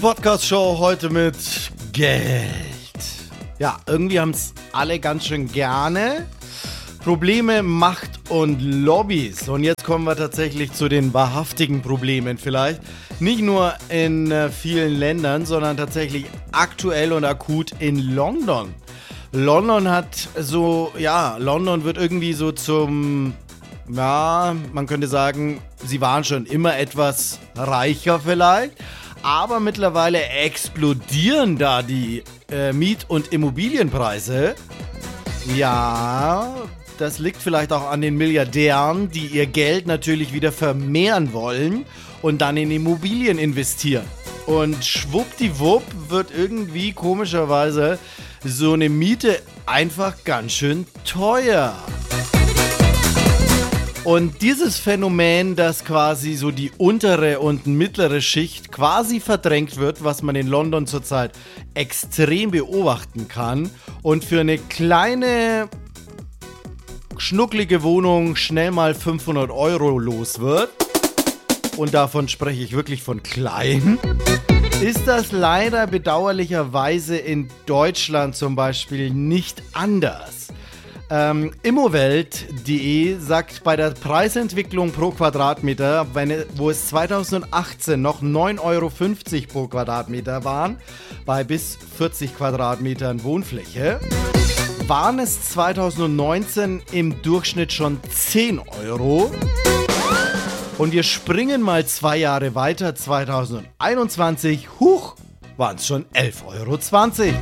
Podcast-Show heute mit Geld. Ja, irgendwie haben es alle ganz schön gerne. Probleme, Macht und Lobbys. Und jetzt kommen wir tatsächlich zu den wahrhaftigen Problemen vielleicht. Nicht nur in vielen Ländern, sondern tatsächlich aktuell und akut in London. London wird irgendwie so zum, man könnte sagen, sie waren schon immer etwas reicher vielleicht. Aber mittlerweile explodieren da die Miet- und Immobilienpreise. Ja, das liegt vielleicht auch an den Milliardären, die ihr Geld natürlich wieder vermehren wollen und dann in Immobilien investieren. Und schwuppdiwupp wird irgendwie komischerweise so eine Miete einfach ganz schön teuer. Und dieses Phänomen, dass quasi so die untere und mittlere Schicht quasi verdrängt wird, was man in London zurzeit extrem beobachten kann und für eine kleine, schnucklige Wohnung schnell mal 500 € los wird, und davon spreche ich wirklich von klein, ist das leider bedauerlicherweise in Deutschland zum Beispiel nicht anders. Immowelt.de sagt, bei der Preisentwicklung pro Quadratmeter, wo es 2018 noch 9,50 € pro Quadratmeter waren, bei bis 40 Quadratmetern Wohnfläche, waren es 2019 im Durchschnitt schon 10 €. Und wir springen mal 2 Jahre weiter, 2021, waren es schon 11,20 €.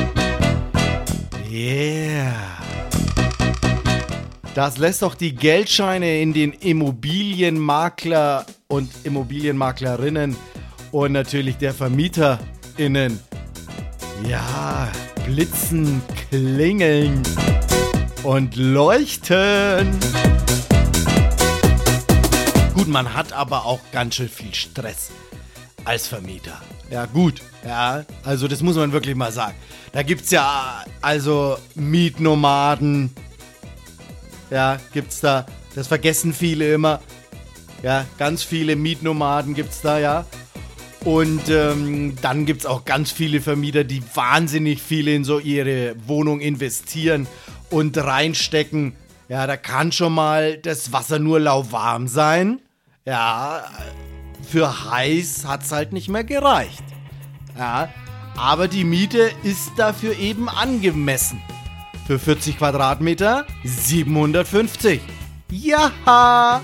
Yeah. Das lässt doch die Geldscheine in den Immobilienmakler und Immobilienmaklerinnen und natürlich der VermieterInnen, blitzen, klingeln und leuchten. Gut, man hat aber auch ganz schön viel Stress als Vermieter. Ja gut, also das muss man wirklich mal sagen. Da gibt's ja also Mietnomaden. Ja, gibt's da, das vergessen viele immer. Ja, ganz viele Mietnomaden gibt's da, ja. Und dann gibt's auch ganz viele Vermieter, die wahnsinnig viel in so ihre Wohnung investieren und reinstecken. Ja, da kann schon mal das Wasser nur lauwarm sein. Ja, für heiß hat's halt nicht mehr gereicht. Ja, aber die Miete ist dafür eben angemessen. Für 40 Quadratmeter 750. Ja,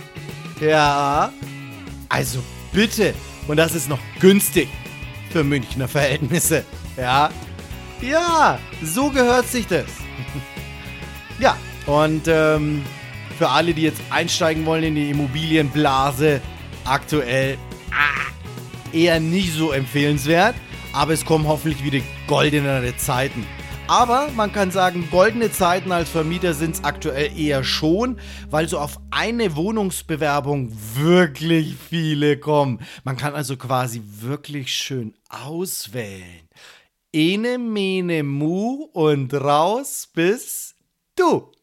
also bitte. Und das ist noch günstig für Münchner Verhältnisse. Ja, so gehört sich das. Ja, und für alle, die jetzt einsteigen wollen in die Immobilienblase, aktuell eher nicht so empfehlenswert. Aber es kommen hoffentlich wieder goldenere Zeiten. Aber man kann sagen, goldene Zeiten als Vermieter sind es aktuell eher schon, weil so auf eine Wohnungsbewerbung wirklich viele kommen. Man kann also quasi wirklich schön auswählen. Ene, mene, mu und raus bist du.